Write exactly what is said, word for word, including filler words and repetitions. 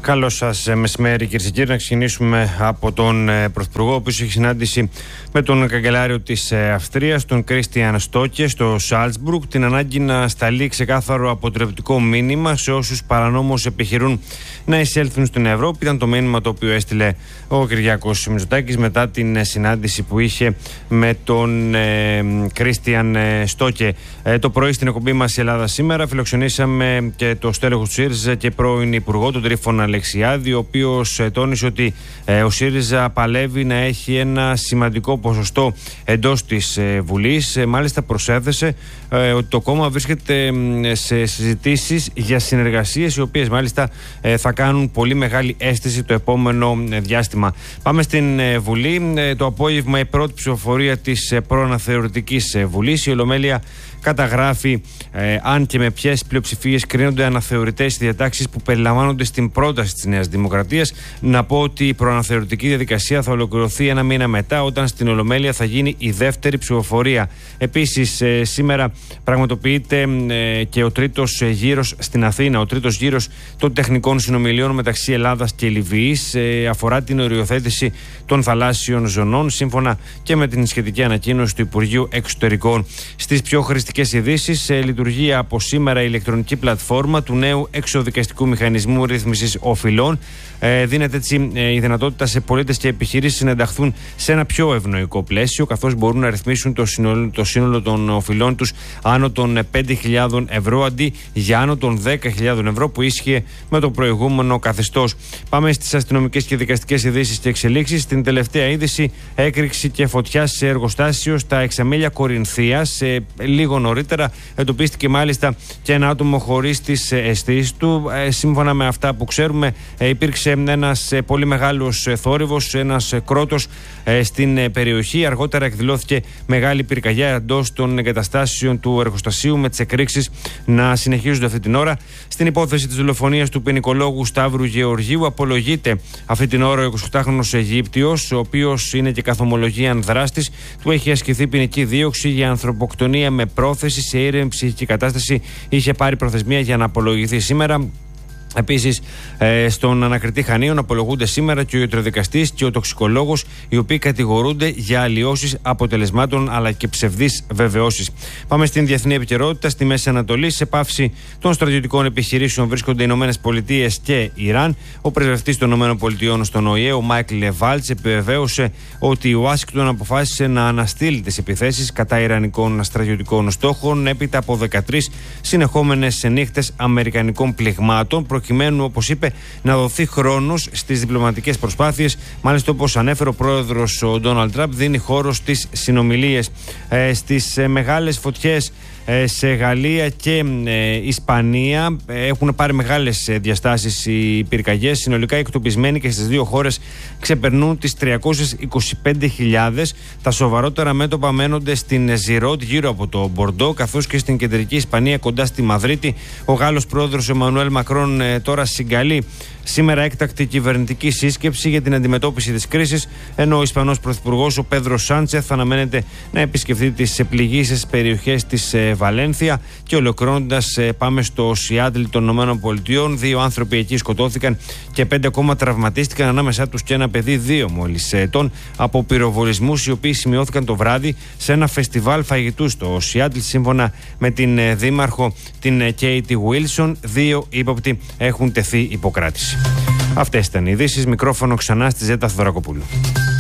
Καλό σας μεσημέρι, κυρίες και κύριοι. Να ξεκινήσουμε από τον Πρωθυπουργό, ο οποίος έχει συνάντηση με τον καγκελάριο της Αυστρίας, τον Κρίστιαν Στόκε, στο Σάλτσμπουργκ, την ανάγκη να σταλεί ξεκάθαρο αποτρεπτικό μήνυμα σε όσους παρανόμως επιχειρούν να εισέλθουν στην Ευρώπη. Ήταν το μήνυμα το οποίο έστειλε ο Κυριάκος Μητσοτάκης μετά την συνάντηση που είχε με τον ε, Κρίστιαν Στόκε. Ε, το πρωί στην εκπομπή μας η Ελλάδα σήμερα φιλοξενήσαμε και το στέλεχος του ΣΥΡΙΖΑ και πρώην Υπουργό, τον Τρίφωνα Αλεξιάδη, ο οποίος ε, τόνισε ότι ε, ο ΣΥΡΙΖΑ παλεύει να έχει ένα σημαντικό ποσοστό εντός της ε, Βουλής. Ε, μάλιστα προσέθεσε ε, ότι το κόμμα βρίσκεται ε, σε συζητήσεις για συνεργασίες, οι οποίες μάλιστα ε, θα κάνουν πολύ μεγάλη αίσθηση το επόμενο ε, διάστημα. Πάμε στην ε, Βουλή. Ε, το απόγευμα η πρώτη ψηφοφορία της ε, προαναθεωρητικής ε, Βουλής. Η Ολομέλεια καταγράφει ε, αν και με ποιες πλειοψηφίες κρίνονται αναθεωρητές οι διατάξεις που περιλαμβάνονται στην πρόταση της Νέας Δημοκρατίας. Να πω ότι η προαναθεωρητική διαδικασία θα ολοκληρωθεί ένα μήνα μετά, όταν στην Ολομέλεια θα γίνει η δεύτερη ψηφοφορία. Επίσης, ε, σήμερα πραγματοποιείται ε, και ο τρίτος ε, γύρος στην Αθήνα. Ο τρίτος γύρος των τεχνικών συνομιλιών μεταξύ Ελλάδας και Λιβύης ε, αφορά την οριοθέτηση των θαλάσσιων ζωνών, σύμφωνα και με την σχετική ανακοίνωση του Υπουργείου Εξωτερικών. Στις πιο χρηστικές ειδήσεις, ε, λειτουργεί από σήμερα η ηλεκτρονική πλατφόρμα του νέου εξοδικαστικού μηχανισμού ρύθμισης οφειλών. Ε, δίνεται έτσι ε, η δυνατότητα σε πολίτες και επιχειρήσεις να ενταχθούν σε ένα πιο ευνοϊκό πλαίσιο, καθώς μπορούν να ρυθμίσουν το σύνολο, το σύνολο των οφειλών τους άνω των πέντε χιλιάδες ευρώ αντί για άνω των δέκα χιλιάδες ευρώ που ίσχυε με το προηγούμενο καθεστώς. Πάμε στις αστυνομικές και δικαστικές ειδήσεις και εξελίξεις. Στην τελευταία είδηση, έκρηξη και φωτιά σε εργοστάσιο στα Εξαμέλια Κορινθίας. Ε, λίγο νωρίτερα εντοπίστηκε μάλιστα και ένα άτομο χωρίς τις αισθήσεις του. Ε, σύμφωνα με αυτά που ξέρουμε, ε, υπήρξε ένας ε, πολύ μεγάλος ε, θόρυβος, ένας ε, κρότος ε, στην ε, περιοχή. Αργότερα εκδηλώθηκε μεγάλη πυρκαγιά εντός των εγκαταστάσεων του εργοστασίου, με τις εκρήξεις να συνεχίζονται αυτή την ώρα. Στην υπόθεση της δολοφονίας του ποινικολόγου Σταύρου Γεωργίου απολογείται αυτή την ώρα ο εικοσιοκτάχρονος Αιγύπτιος, ο οποίος είναι και καθομολογίαν δράστης. Του έχει ασκηθεί ποινική δίωξη για ανθρωποκτονία με πρόθεση σε ήρεμη ψυχική κατάσταση. Είχε πάρει προθεσμία για να απολογηθεί σήμερα. Επίσης, ε, στον ανακριτή Χανίων απολογούνται σήμερα και ο ιατροδικαστής και ο τοξικολόγος, οι οποίοι κατηγορούνται για αλλοιώσεις αποτελεσμάτων αλλά και ψευδείς βεβαιώσεις. Πάμε στην διεθνή επικαιρότητα. Στη Μέση Ανατολή, σε πάυση των στρατιωτικών επιχειρήσεων βρίσκονται οι Ηνωμένες Πολιτείες και Ιράν. Ο πρεσβευτής των Ηνωμένων Πολιτειών στον ΟΗΕ, ο Μάικλ Βάλτς, επιβεβαίωσε ότι η Ουάσιγκτον αποφάσισε να αναστείλει τις επιθέσεις κατά ιρανικών στρατιωτικών στόχων έπειτα από δεκατρείς συνεχόμενες νύχτες αμερικανικών πληγμάτων, προκειμένου, όπως είπε, να δοθεί χρόνος στις διπλωματικές προσπάθειες. Μάλιστα, όπως ανέφερε ο πρόεδρος ο Ντόναλντ Τραμπ, δίνει χώρο στις συνομιλίες. Ε, στις ε, μεγάλες φωτιές ε, σε Γαλλία και ε, Ισπανία ε, έχουν πάρει μεγάλες ε, διαστάσεις οι πυρκαγιές. Συνολικά οι εκτοπισμένοι και στις δύο χώρες ξεπερνούν τις τριακόσιες είκοσι πέντε χιλιάδες. Τα σοβαρότερα μέτωπα μένονται στην Ζιρότ, γύρω από το Μπορντό, καθώς και στην κεντρική Ισπανία, κοντά στη Μαδρίτη. Ο Γάλλος πρόεδρος Εμμανουέλ Μακρόν ε, τώρα συγκαλεί σήμερα έκτακτη κυβερνητική σύσκεψη για την αντιμετώπιση της κρίσης, ενώ ο Ισπανός Πρωθυπουργός, ο Πέδρο Σάντσεθ, αναμένεται να επισκεφθεί τις πληγείσες περιοχές της ε, Βαλένθια. Και ολοκληρώνοντας, ε, πάμε στο Σιάτλ των Ηνωμένων Πολιτειών. Δύο άνθρωποι εκεί σκοτώθηκαν και πέντε ακόμα τραυματίστηκαν, ανάμεσά τους και ένα παιδί δύο μόλις ετών, από πυροβολισμούς οι οποίοι σημειώθηκαν το βράδυ σε ένα φεστιβάλ φαγητού στο Σιάτλ. Σύμφωνα με την ε, δήμαρχο, την Κέιτι Βίλσον, δύο ύποπτοι έχουν τεθεί υποκράτηση. Αυτές ήταν οι ειδήσεις. Μικρόφωνο ξανά στη Ζέτα Θοδωρακοπούλου.